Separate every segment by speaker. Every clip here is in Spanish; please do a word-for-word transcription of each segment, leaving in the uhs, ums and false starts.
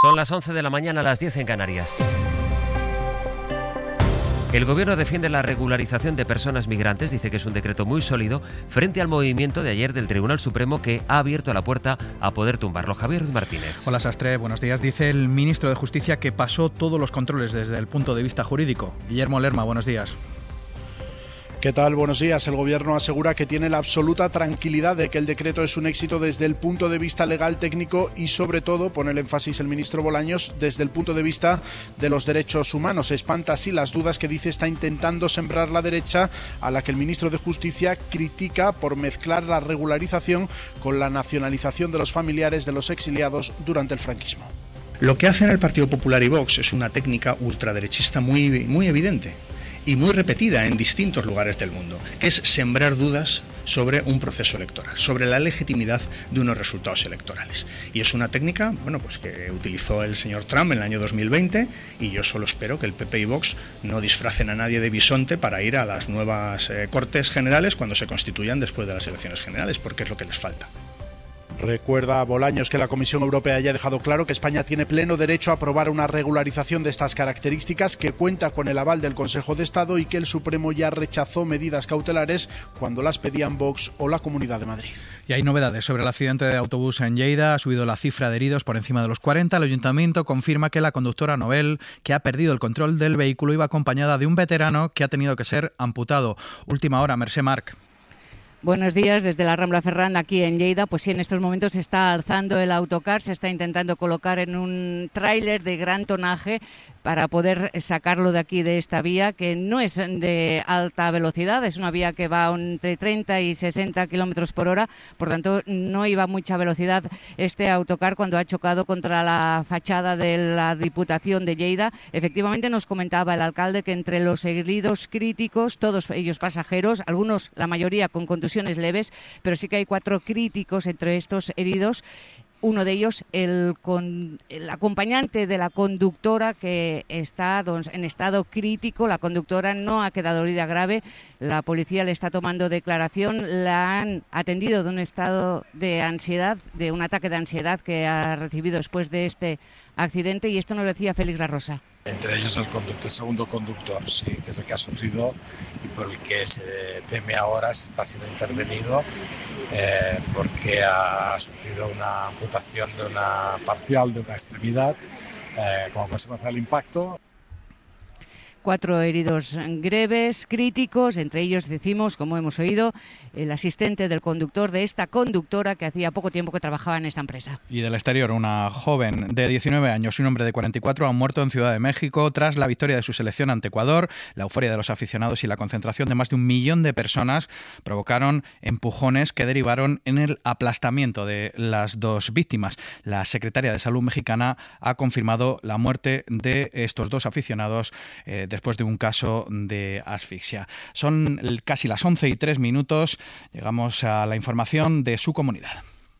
Speaker 1: Son las once de la mañana, las diez en Canarias. El Gobierno defiende la regularización de personas migrantes, dice que es un decreto muy sólido, frente al movimiento de ayer del Tribunal Supremo que ha abierto la puerta a poder tumbarlo. Javier Martínez.
Speaker 2: Hola Sastre, buenos días. Dice el ministro de Justicia que pasó todos los controles desde el punto de vista jurídico. Guillermo Lerma, buenos días.
Speaker 3: ¿Qué tal? Buenos días. El Gobierno asegura que tiene la absoluta tranquilidad de que el decreto es un éxito desde el punto de vista legal, técnico y, sobre todo, pone el énfasis el ministro Bolaños, desde el punto de vista de los derechos humanos. Espanta así las dudas que dice está intentando sembrar la derecha, a la que el ministro de Justicia critica por mezclar la regularización con la nacionalización de los familiares de los exiliados durante el franquismo.
Speaker 4: Lo que hacen el Partido Popular y Vox es una técnica ultraderechista muy, muy evidente y muy repetida en distintos lugares del mundo, que es sembrar dudas sobre un proceso electoral, sobre la legitimidad de unos resultados electorales. Y es una técnica, bueno, pues que utilizó el señor Trump en el año dos mil veinte, y yo solo espero que el P P y Vox no disfracen a nadie de bisonte para ir a las nuevas eh, Cortes Generales cuando se constituyan después de las elecciones generales, porque es lo que les falta.
Speaker 3: Recuerda a Bolaños que la Comisión Europea ya ha dejado claro que España tiene pleno derecho a aprobar una regularización de estas características, que cuenta con el aval del Consejo de Estado y que el Supremo ya rechazó medidas cautelares cuando las pedían Vox o la Comunidad de Madrid.
Speaker 2: Y hay novedades sobre el accidente de autobús en Lleida. Ha subido la cifra de heridos por encima de los cuarenta. El Ayuntamiento confirma que la conductora Nobel, que ha perdido el control del vehículo, iba acompañada de un veterano que ha tenido que ser amputado. Última hora, Mercè Marc.
Speaker 5: Buenos días, desde la Rambla Ferran, aquí en Lleida. Pues sí, en estos momentos se está alzando el autocar, se está intentando colocar en un tráiler de gran tonaje para poder sacarlo de aquí, de esta vía, que no es de alta velocidad, es una vía que va entre treinta y sesenta kilómetros por hora, por tanto no iba a mucha velocidad este autocar cuando ha chocado contra la fachada de la Diputación de Lleida. Efectivamente, nos comentaba el alcalde que entre los heridos críticos, todos ellos pasajeros, algunos, la mayoría con contusiones leves, pero sí que hay cuatro críticos entre estos heridos. Uno de ellos, el, con, el acompañante de la conductora, que está en estado crítico. La conductora no ha quedado herida grave. La policía le está tomando declaración. La han atendido de un estado de ansiedad, de un ataque de ansiedad que ha recibido después de este accidente. Y esto nos decía Félix La Rosa.
Speaker 6: Entre ellos el, conductor, el segundo conductor, sí, que es el que ha sufrido y por el que se teme ahora, se está siendo intervenido eh, porque ha sufrido una amputación de una parcial de una extremidad eh, como consecuencia del impacto.
Speaker 5: Cuatro heridos greves, críticos, entre ellos decimos, como hemos oído, el asistente del conductor de esta conductora que hacía poco tiempo que trabajaba en esta empresa.
Speaker 2: Y del exterior, una joven de diecinueve años y un hombre de cuarenta y cuatro han muerto en Ciudad de México tras la victoria de su selección ante Ecuador. La euforia de los aficionados y la concentración de más de un millón de personas provocaron empujones que derivaron en el aplastamiento de las dos víctimas. La secretaria de Salud mexicana ha confirmado la muerte de estos dos aficionados eh, después de un caso de asfixia. Son casi las once y tres minutos. Llegamos a la información de su comunidad.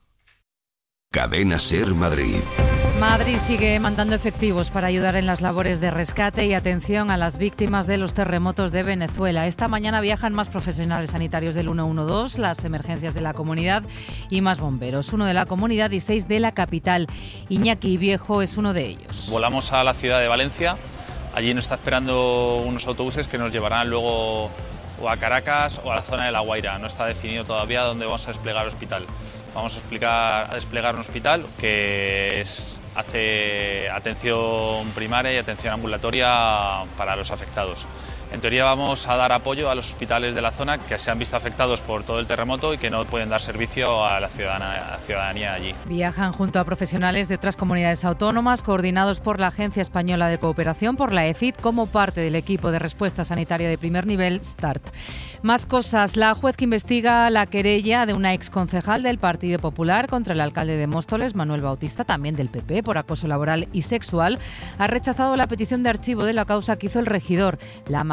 Speaker 7: Cadena SER Madrid.
Speaker 8: Madrid sigue mandando efectivos para ayudar en las labores de rescate y atención a las víctimas de los terremotos de Venezuela. Esta mañana viajan más profesionales sanitarios del ciento doce, las emergencias de la comunidad y más bomberos. Uno de la comunidad y seis de la capital. Iñaki Viejo es uno de ellos.
Speaker 9: Volamos a la ciudad de Valencia. Allí nos está esperando unos autobuses que nos llevarán luego o a Caracas o a la zona de La Guaira. No está definido todavía dónde vamos a desplegar hospital. Vamos a, explicar, a desplegar un hospital que es, hace atención primaria y atención ambulatoria para los afectados. En teoría vamos a dar apoyo a los hospitales de la zona que se han visto afectados por todo el terremoto y que no pueden dar servicio a la ciudadanía, a la ciudadanía allí.
Speaker 8: Viajan junto a profesionales de otras comunidades autónomas coordinados por la Agencia Española de Cooperación, por la E C I D, como parte del equipo de respuesta sanitaria de primer nivel START. Más cosas. La juez que investiga la querella de una exconcejal del Partido Popular contra el alcalde de Móstoles, Manuel Bautista, también del P P, por acoso laboral y sexual, ha rechazado la petición de archivo de la causa que hizo el regidor. La magistrada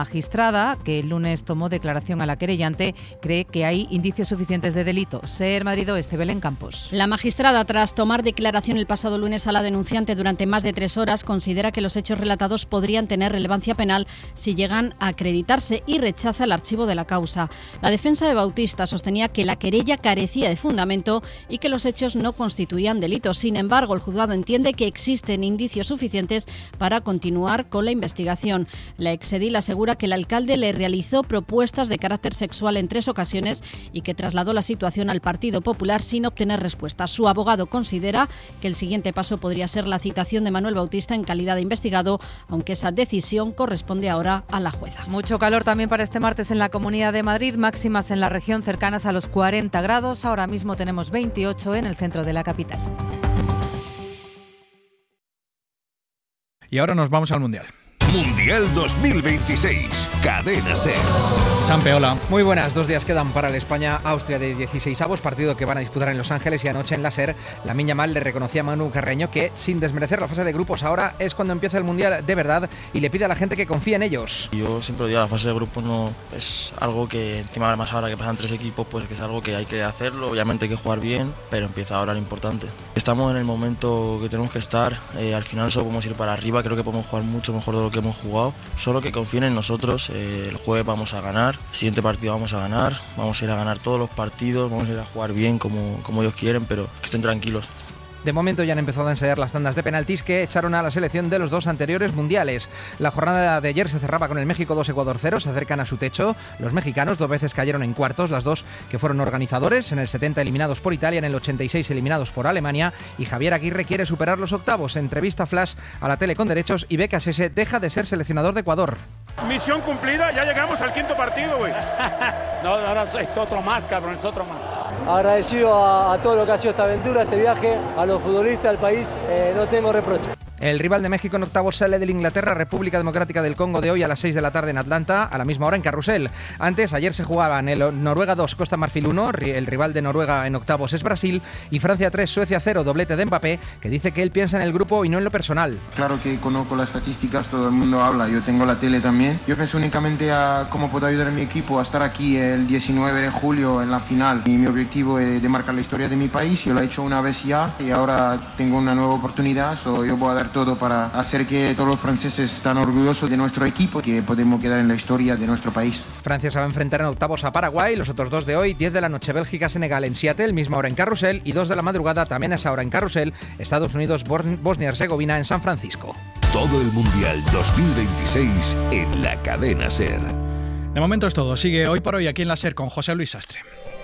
Speaker 8: magistrada, que el lunes tomó declaración a la querellante, cree que hay indicios suficientes de delito. SER Madrid Oeste, Belén Campos.
Speaker 10: La magistrada, tras tomar declaración el pasado lunes a la denunciante durante más de tres horas, considera que los hechos relatados podrían tener relevancia penal si llegan a acreditarse y rechaza el archivo de la causa. La defensa de Bautista sostenía que la querella carecía de fundamento y que los hechos no constituían delito. Sin embargo, el juzgado entiende que existen indicios suficientes para continuar con la investigación. La exedil asegura que el alcalde le realizó propuestas de carácter sexual en tres ocasiones y que trasladó la situación al Partido Popular sin obtener respuesta. Su abogado considera que el siguiente paso podría ser la citación de Manuel Bautista en calidad de investigado, aunque esa decisión corresponde ahora a la jueza.
Speaker 8: Mucho calor también para este martes en la Comunidad de Madrid, máximas en la región cercanas a los cuarenta grados. Ahora mismo tenemos veintiocho en el centro de la capital.
Speaker 2: Y ahora nos vamos al Mundial.
Speaker 7: Mundial dos mil veintiséis, Cadena SER.
Speaker 2: Sampe, hola.
Speaker 11: Muy buenas, dos días quedan para el España-Austria de dieciseisavos, partido que van a disputar en Los Ángeles, y anoche en la SER, Lamine Yamal le reconocía a Manu Carreño que, sin desmerecer la fase de grupos, ahora es cuando empieza el Mundial de verdad y le pide a la gente que confíe en ellos.
Speaker 12: Yo siempre digo, la fase de grupos no es algo que, encima más ahora que pasan tres equipos, pues que es algo que hay que hacerlo, obviamente hay que jugar bien, pero empieza ahora lo importante. Estamos en el momento que tenemos que estar, eh, al final solo podemos ir para arriba, creo que podemos jugar mucho mejor de lo que hemos jugado, solo que confíen en nosotros, eh, el jueves vamos a ganar, el siguiente partido vamos a ganar, vamos a ir a ganar todos los partidos, vamos a ir a jugar bien como, como ellos quieren, pero que estén tranquilos.
Speaker 11: De momento ya han empezado a ensayar las tandas de penaltis que echaron a la selección de los dos anteriores mundiales. La jornada de ayer se cerraba con el México dos, Ecuador cero, se acercan a su techo. Los mexicanos dos veces cayeron en cuartos, las dos que fueron organizadores, en el setenta eliminados por Italia, en el ochenta y seis eliminados por Alemania, y Javier Aguirre quiere superar los octavos. Entrevista flash a la tele con derechos y Becas S deja de ser seleccionador de Ecuador.
Speaker 13: Misión cumplida, ya llegamos al quinto partido, güey.
Speaker 14: No, ahora es otro más, cabrón, es otro más.
Speaker 15: Agradecido a, a todo lo que ha sido esta aventura, este viaje, a los futbolistas, al país, eh, no tengo reproche.
Speaker 11: El rival de México en octavos sale del Inglaterra, República Democrática del Congo, de hoy a las seis de la tarde en Atlanta, a la misma hora en Carrusel. Antes, ayer se jugaban el Noruega dos, Costa Marfil uno, el rival de Noruega en octavos es Brasil, y Francia tres, Suecia cero, doblete de Mbappé, que dice que él piensa en el grupo y no en lo personal.
Speaker 16: Claro que conozco las estadísticas, todo el mundo habla, yo tengo la tele también. Yo pienso únicamente a cómo puedo ayudar a mi equipo a estar aquí el diecinueve de julio en la final. Y mi objetivo es de marcar la historia de mi país, yo lo he hecho una vez ya y ahora tengo una nueva oportunidad, so yo voy a dar todo para hacer que todos los franceses estén orgullosos de nuestro equipo, que podemos quedar en la historia de nuestro país.
Speaker 11: Francia se va a enfrentar en octavos a Paraguay, los otros dos de hoy, diez de la noche Bélgica-Senegal en Seattle, misma hora en Carrusel, y dos de la madrugada también a esa hora en Carrusel, Estados Unidos-Bosnia-Herzegovina en San Francisco.
Speaker 7: Todo el Mundial dos mil veintiséis en la Cadena SER.
Speaker 2: De momento es todo, sigue Hoy por Hoy aquí en la SER con José Luis Sastre.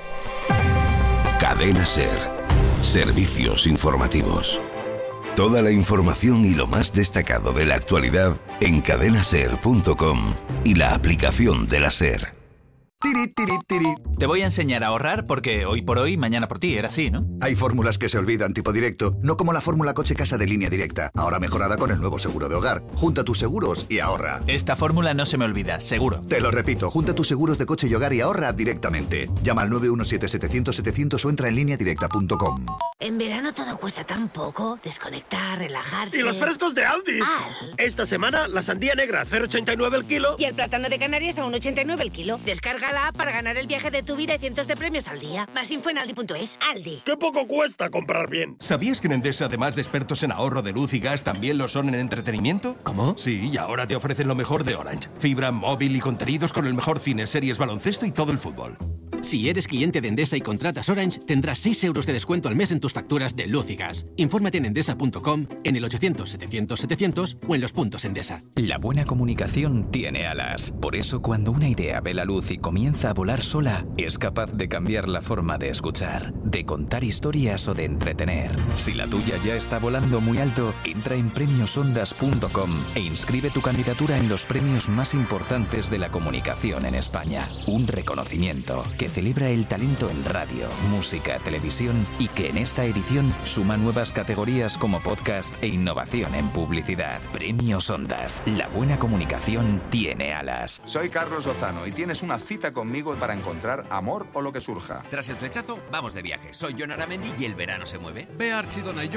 Speaker 7: Cadena SER, servicios informativos. Toda la información y lo más destacado de la actualidad en cadena ser punto com y la aplicación de la SER.
Speaker 17: Tiri, tiri, tiri. Te voy a enseñar a ahorrar porque hoy por hoy, mañana por ti, era así, ¿no?
Speaker 18: Hay fórmulas que se olvidan, tipo directo, no como la fórmula coche-casa de Línea Directa, ahora mejorada con el nuevo seguro de hogar. Junta tus seguros y ahorra.
Speaker 17: Esta fórmula no se me olvida, seguro.
Speaker 18: Te lo repito, junta tus seguros de coche y hogar y ahorra directamente. Llama al nueve uno siete, setecientos, setecientos o entra en línea directa punto com.
Speaker 19: En verano todo cuesta tan poco. Desconectar, relajarse...
Speaker 20: ¡Y los frescos de Aldi!
Speaker 19: Al.
Speaker 20: Esta semana, la sandía negra a cero coma ochenta y nueve el kilo.
Speaker 19: Y el plátano de Canarias a uno coma ochenta y nueve el kilo. Descarga la app para ganar el viaje de tu vida y cientos de premios al día. Más info en aldi punto es. Aldi.
Speaker 20: ¡Qué poco cuesta comprar bien!
Speaker 21: ¿Sabías que en Endesa, además de expertos en ahorro de luz y gas, también lo son en entretenimiento?
Speaker 20: ¿Cómo?
Speaker 21: Sí, y ahora te ofrecen lo mejor de Orange. Fibra, móvil y contenidos con el mejor cine, series, baloncesto y todo el fútbol.
Speaker 22: Si eres cliente de Endesa y contratas Orange, tendrás seis euros de descuento al mes en tus facturas de luz y gas. Infórmate en endesa punto com, en el ochocientos, setecientos, setecientos o en los puntos Endesa.
Speaker 23: La buena comunicación tiene alas. Por eso, cuando una idea ve la luz y comienza a volar sola, es capaz de cambiar la forma de escuchar, de contar historias o de entretener. Si la tuya ya está volando muy alto, entra en premios ondas punto com e inscribe tu candidatura en los premios más importantes de la comunicación en España. Un reconocimiento que celebra el talento en radio, música, televisión y que en esta edición suma nuevas categorías como podcast e innovación en publicidad. Premios Ondas. La buena comunicación tiene alas.
Speaker 24: Soy Carlos Lozano y tienes una cita conmigo para encontrar amor o lo que surja.
Speaker 25: Tras el flechazo, vamos de viaje. Soy Jon Aramendi y el verano se mueve.
Speaker 26: Ve a Archidona y yo os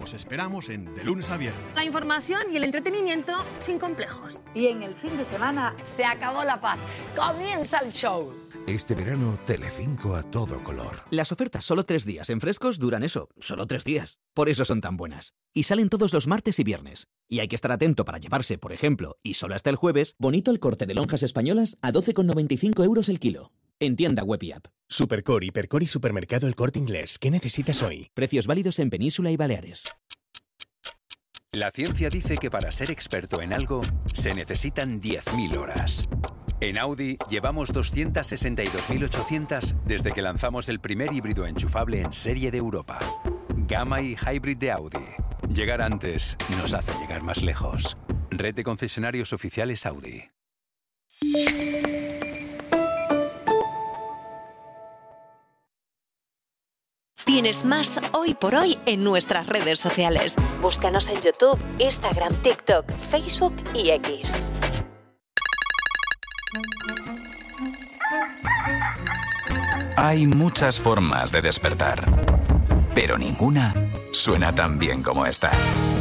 Speaker 1: Os esperamos en De Lunes a Viernes.
Speaker 3: La información y el entretenimiento sin complejos.
Speaker 4: Y en el fin de semana se acabó la paz. Comienza el show.
Speaker 7: Este verano, Telecinco a todo color.
Speaker 6: Las ofertas solo tres días en Frescos duran eso, solo tres días. Por eso son tan buenas. Y salen todos los martes y viernes. Y hay que estar atento para llevarse, por ejemplo, y solo hasta el jueves, bonito el corte de lonjas españolas a doce con noventa y cinco euros el kilo. En tienda web y app.
Speaker 25: Supercore, Hipercore y Supermercado El Corte Inglés. ¿Qué necesitas hoy?
Speaker 6: Precios válidos en Península y Baleares.
Speaker 26: La ciencia dice que para ser experto en algo se necesitan diez mil horas. En Audi llevamos doscientas sesenta y dos mil ochocientas desde que lanzamos el primer híbrido enchufable en serie de Europa. Gamma y Hybrid de Audi. Llegar antes nos hace llegar más lejos. Red de concesionarios oficiales Audi.
Speaker 27: Tienes más Hoy por Hoy en nuestras redes sociales. Búscanos en YouTube, Instagram, TikTok, Facebook y X.
Speaker 23: Hay muchas formas de despertar, pero ninguna suena tan bien como esta.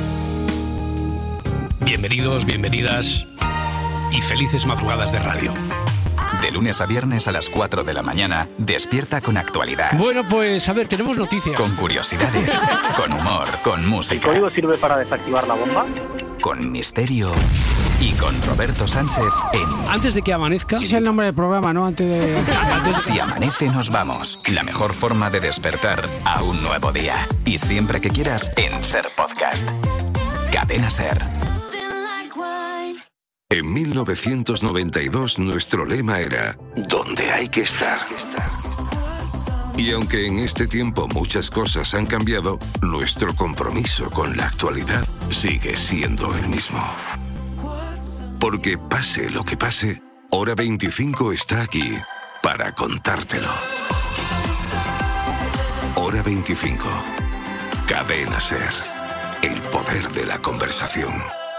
Speaker 21: Bienvenidos, bienvenidas y felices madrugadas de radio.
Speaker 23: De lunes a viernes a las cuatro de la mañana, despierta con actualidad.
Speaker 21: Bueno, pues a ver, tenemos noticias.
Speaker 23: Con curiosidades, con humor, con música.
Speaker 28: ¿El código sirve para desactivar la bomba?
Speaker 23: Con misterio y con Roberto Sánchez en...
Speaker 21: Antes de que amanezca...
Speaker 29: Es el nombre del programa, ¿no? Antes de...
Speaker 23: Si amanece nos vamos. La mejor forma de despertar a un nuevo día. Y siempre que quieras en Ser Podcast. Cadena Ser.
Speaker 7: En mil novecientos noventa y dos nuestro lema era ¿dónde hay que estar? Y aunque en este tiempo muchas cosas han cambiado, nuestro compromiso con la actualidad sigue siendo el mismo. Porque pase lo que pase, Hora veinticinco está aquí para contártelo. Hora veinticinco. Cadena Ser. El poder de la conversación.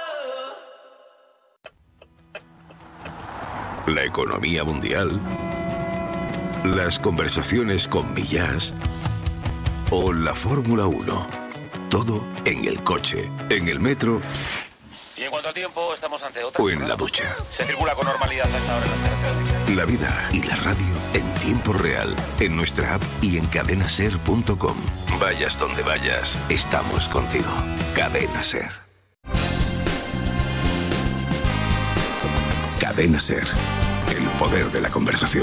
Speaker 7: La economía mundial, las conversaciones con Millás o la Fórmula uno. Todo en el coche, en el metro.
Speaker 30: Y en cuanto a tiempo, estamos ante otra.
Speaker 7: O en la ducha.
Speaker 30: Se circula con normalidad a esta hora en las carreteras.
Speaker 7: La vida y la radio en tiempo real, en nuestra app y en cadena ser punto com. Vayas donde vayas, estamos contigo. Cadena Ser. Cadena Ser. El poder de la conversación.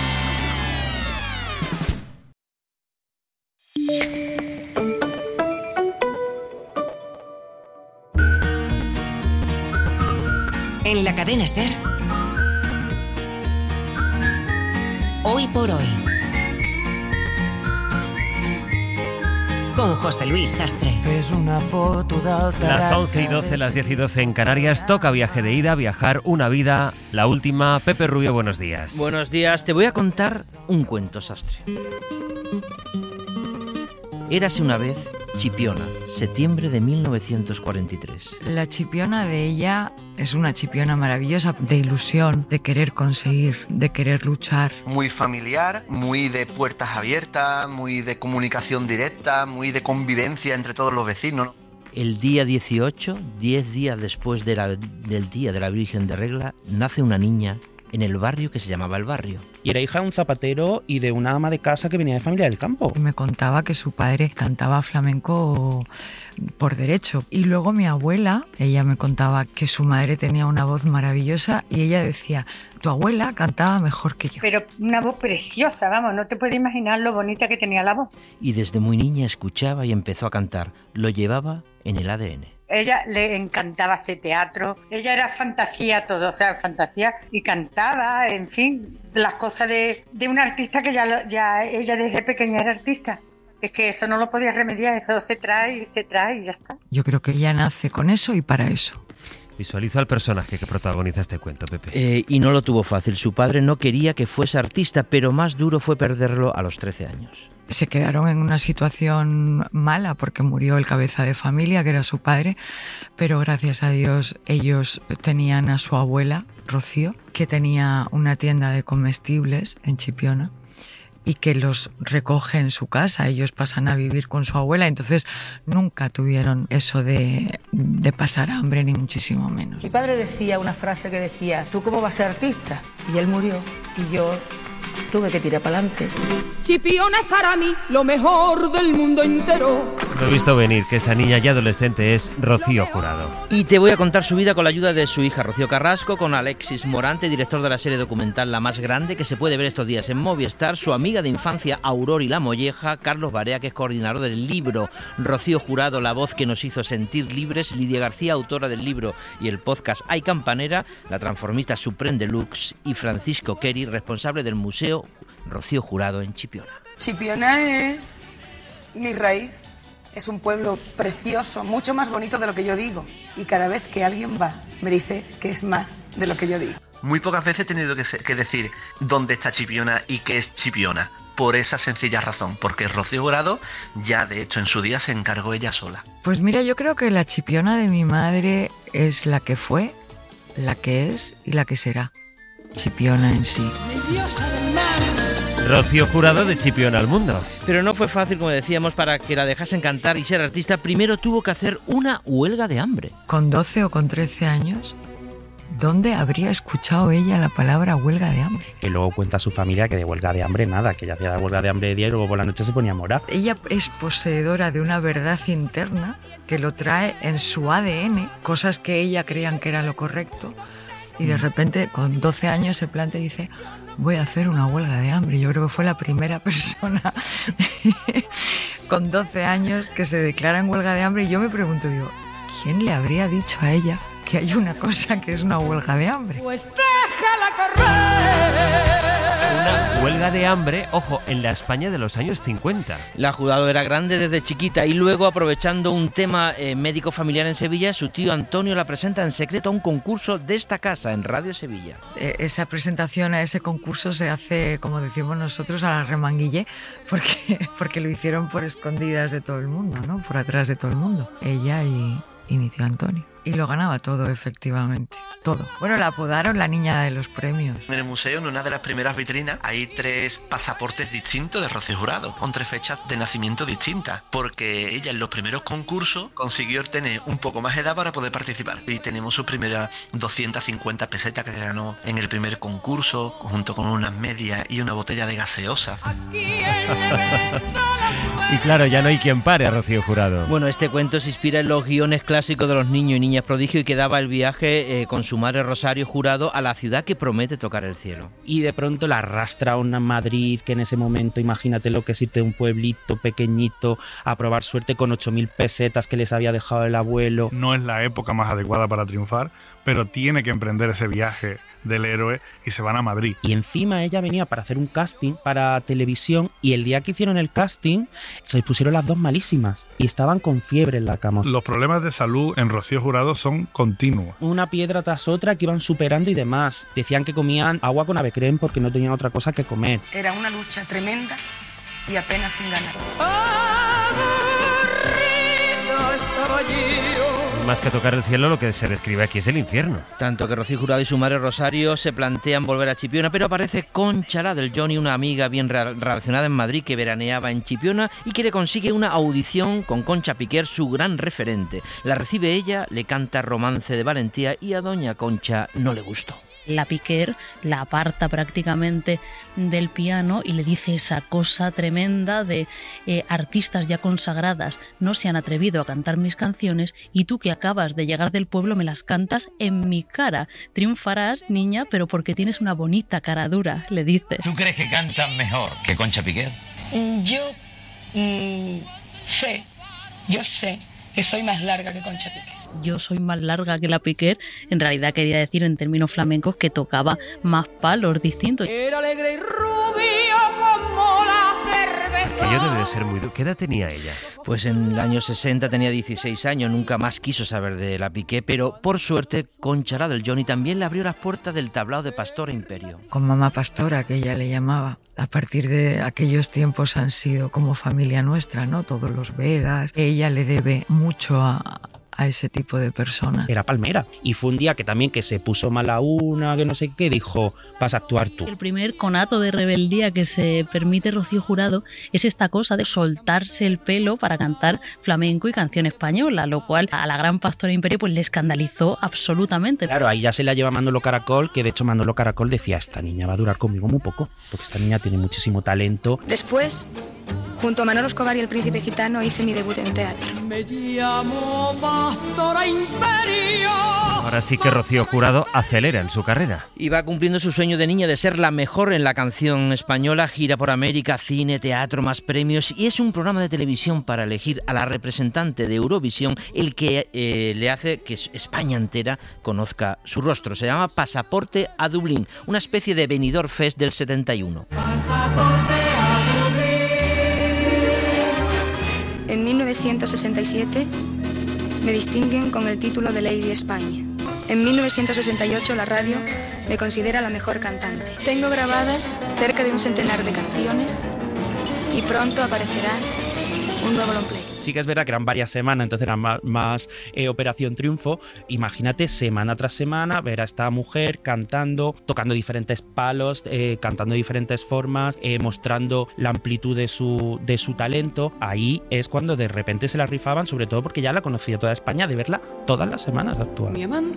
Speaker 27: En la Cadena Ser. Hoy por Hoy. Con José Luis Sastre.
Speaker 31: Las once y doce, las diez y doce en Canarias. Toca viaje de ida, viajar una vida. La última. Pepe Rubio, buenos días.
Speaker 32: Buenos días. Te voy a contar un cuento, Sastre. Érase una vez Chipiona, septiembre de mil novecientos cuarenta y tres.
Speaker 33: La Chipiona de ella es una Chipiona maravillosa, de ilusión, de querer conseguir, de querer luchar.
Speaker 34: Muy familiar, muy de puertas abiertas, muy de comunicación directa, muy de convivencia entre todos los vecinos.
Speaker 32: El día dieciocho, diez días después de la, del Día de la Virgen de Regla, nace una niña en el barrio que se llamaba El Barrio.
Speaker 35: Y era hija de un zapatero y de una ama de casa que venía de familia del campo.
Speaker 33: Me contaba que su padre cantaba flamenco por derecho. Y luego mi abuela, ella me contaba que su madre tenía una voz maravillosa y ella decía, tu abuela cantaba mejor que yo.
Speaker 36: Pero una voz preciosa, vamos, no te puedes imaginar lo bonita que tenía la voz.
Speaker 32: Y desde muy niña escuchaba y empezó a cantar. Lo llevaba en el A D N.
Speaker 36: Ella le encantaba hacer teatro, ella era fantasía todo, o sea, fantasía, y cantaba, en fin, las cosas de, de un artista que ya, ya ella desde pequeña era artista. Es que eso no lo podía remediar, eso se trae, se trae y ya está.
Speaker 33: Yo creo que ella nace con eso y para eso.
Speaker 31: Visualizo al personaje que protagoniza este cuento, Pepe.
Speaker 32: Eh, y no lo tuvo fácil, su padre no quería que fuese artista, pero más duro fue perderlo a los trece años.
Speaker 33: Se quedaron en una situación mala porque murió el cabeza de familia, que era su padre, pero gracias a Dios ellos tenían a su abuela, Rocío, que tenía una tienda de comestibles en Chipiona, y que los recoge en su casa. Ellos pasan a vivir con su abuela, entonces nunca tuvieron eso de, de pasar hambre, ni muchísimo menos.
Speaker 2: Mi padre decía una frase que decía: ¿tú cómo vas a ser artista? Y él murió y yo tuve que tirar para adelante.
Speaker 5: Chipiona es para mí lo mejor del mundo entero.
Speaker 31: Lo he visto venir, que esa niña ya adolescente es Rocío Jurado.
Speaker 32: Y te voy a contar su vida con la ayuda de su hija Rocío Carrasco, con Alexis Morante, director de la serie documental La Más Grande, que se puede ver estos días en Movistar, su amiga de infancia Aurora y la Molleja, Carlos Barea, que es coordinador del libro, Rocío Jurado, la voz que nos hizo sentir libres, Lidia García, autora del libro y el podcast Ay Campanera, la transformista Supreme Deluxe, y Francisco Kerry, responsable del Museo Rocío Jurado en Chipiona.
Speaker 5: Chipiona es mi raíz. Es un pueblo precioso, mucho más bonito de lo que yo digo. Y cada vez que alguien va, me dice que es más de lo que yo digo.
Speaker 34: Muy pocas veces he tenido que, ser, que decir dónde está Chipiona y qué es Chipiona. Por esa sencilla razón, porque Rocío Jurado ya de hecho en su día se encargó ella sola.
Speaker 33: Pues mira, yo creo que la Chipiona de mi madre es la que fue, la que es y la que será. Chipiona en sí.
Speaker 31: Rocío Jurado de Chipiona al mundo.
Speaker 32: Pero no fue fácil, como decíamos, para que la dejasen cantar y ser artista. Primero tuvo que hacer una huelga de hambre.
Speaker 33: Con doce o con trece años, ¿dónde habría escuchado ella la palabra huelga de hambre?
Speaker 35: Que luego cuenta a su familia que de huelga de hambre nada, que ella hacía la huelga de hambre de día y luego por la noche se ponía a morar.
Speaker 33: Ella es poseedora de una verdad interna que lo trae en su A D N, cosas que ella creían que era lo correcto, y de repente con doce años se plantea y dice: voy a hacer una huelga de hambre. Yo creo que fue la primera persona con doce años que se declara en huelga de hambre, y yo me pregunto, digo, ¿quién le habría dicho a ella que hay una cosa que es una huelga de hambre?
Speaker 5: Pues déjala correr.
Speaker 31: Una huelga de hambre, ojo, en la España de los años cincuenta.
Speaker 32: La Jurado era grande desde chiquita y luego, aprovechando un tema eh, médico familiar en Sevilla, su tío Antonio la presenta en secreto a un concurso de esta casa en Radio Sevilla.
Speaker 33: Eh, esa presentación a ese concurso se hace, como decimos nosotros, a la remanguille, porque, porque lo hicieron por escondidas de todo el mundo, ¿no? Por atrás de todo el mundo. Ella y, y mi tío Antonio. Y lo ganaba todo, efectivamente. Todo. Bueno, la apodaron la niña de los premios.
Speaker 34: En el museo, en una de las primeras vitrinas, hay tres pasaportes distintos de Rocío Jurado, con tres fechas de nacimiento distintas, porque ella en los primeros concursos consiguió tener un poco más de edad para poder participar. Y tenemos sus primeras doscientas cincuenta pesetas que ganó en el primer concurso, junto con unas medias y una botella de gaseosa.
Speaker 31: Y claro, ya no hay quien pare a Rocío Jurado.
Speaker 32: Bueno, este cuento se inspira en los guiones clásicos de los niños y niñas prodigio y que daba el viaje eh, con su madre Rosario Jurado a la ciudad que promete tocar el cielo.
Speaker 35: Y de pronto la arrastra a una Madrid que en ese momento, imagínate lo que es irte de un pueblito pequeñito a probar suerte con ocho mil pesetas que les había dejado el abuelo.
Speaker 8: No es la época más adecuada para triunfar, pero tiene que emprender ese viaje del héroe y se van a Madrid.
Speaker 35: Y encima ella venía para hacer un casting para televisión y el día que hicieron el casting se pusieron las dos malísimas y estaban con fiebre en la cama.
Speaker 8: Los problemas de salud en Rocío Jurado son continuos.
Speaker 35: Una piedra tras otra que iban superando y demás. Decían que comían agua con avecrem porque no tenían otra cosa que comer.
Speaker 5: Era una lucha tremenda y apenas sin ganar. Aburrido estoy yo.
Speaker 31: Más que tocar el cielo, lo que se describe aquí es el infierno.
Speaker 32: Tanto que Rocío Jurado y su madre Rosario se plantean volver a Chipiona, pero aparece Concha, la del Johnny, una amiga bien re- relacionada en Madrid que veraneaba en Chipiona y que le consigue una audición con Concha Piquer, su gran referente. La recibe ella, le canta Romance de Valentía y a doña Concha no le gustó.
Speaker 9: La Piquer la aparta prácticamente del piano y le dice esa cosa tremenda de eh, artistas ya consagradas no se han atrevido a cantar mis canciones y tú que acabas de llegar del pueblo me las cantas en mi cara. Triunfarás, niña, pero porque tienes una bonita cara dura, le dice.
Speaker 10: ¿Tú crees que cantas mejor que Concha Piquer?
Speaker 5: Yo mm, sé, yo sé que soy más larga que Concha Piquer.
Speaker 9: Yo soy más larga que la Piquer, en realidad quería decir en términos flamencos que tocaba más palos distintos.
Speaker 5: Era alegre y rubio como la cerveza.
Speaker 31: Aquello debe de ser muy duro. ¿Qué edad tenía ella?
Speaker 32: Pues en el año sesenta tenía dieciséis años, nunca más quiso saber de la Piquer, pero por suerte Concha, la del Johnny, también le abrió las puertas del tablao de Pastora Imperio.
Speaker 33: Con mamá Pastora, que ella le llamaba. A partir de aquellos tiempos han sido como familia nuestra, ¿no? Todos los Vegas. Ella le debe mucho a... a a ese tipo de personas.
Speaker 35: Era palmera. Y fue un día que también que se puso mala una, que no sé qué, dijo, vas a actuar tú.
Speaker 9: El primer conato de rebeldía que se permite Rocío Jurado es esta cosa de soltarse el pelo para cantar flamenco y canción española, lo cual a la gran Pastora Imperio pues le escandalizó absolutamente.
Speaker 35: Claro, ahí ya se la lleva Manolo Caracol, que de hecho Manolo Caracol decía, esta niña va a durar conmigo muy poco, porque esta niña tiene muchísimo talento.
Speaker 1: Después, junto a Manolo Escobar y el Príncipe Gitano, hice mi debut en teatro.
Speaker 3: Me llamo Pastora Imperio.
Speaker 31: Ahora sí que Rocío Jurado acelera en su carrera.
Speaker 32: Y va cumpliendo su sueño de niña de ser la mejor en la canción española, gira por América, cine, teatro, más premios, y es un programa de televisión para elegir a la representante de Eurovisión, el que eh, le hace que España entera conozca su rostro. Se llama Pasaporte a Dublín, una especie de Benidorm Fest del setenta y uno.
Speaker 3: Pasaporte a Dublín.
Speaker 1: En mil novecientos sesenta y siete me distinguen con el título de Lady España. En mil novecientos sesenta y ocho la radio me considera la mejor cantante. Tengo grabadas cerca de un centenar de canciones y pronto aparecerá un nuevo long play.
Speaker 35: Sí que es verdad que eran varias semanas, entonces era más, más eh, Operación Triunfo. Imagínate semana tras semana ver a esta mujer cantando, tocando diferentes palos, eh, cantando de diferentes formas, eh, mostrando la amplitud de su, de su talento. Ahí es cuando de repente se la rifaban, sobre todo porque ya la conocía toda España, de verla todas las semanas actuar.
Speaker 3: Mi amante